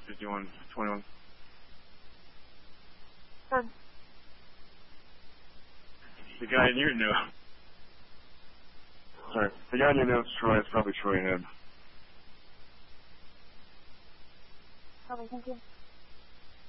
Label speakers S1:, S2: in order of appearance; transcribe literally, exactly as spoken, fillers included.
S1: fifty-one twenty-one.
S2: Done.
S1: The guy in your note. Sorry, the guy in your note's Troy. It's probably Troy Head.
S2: Probably, thank you.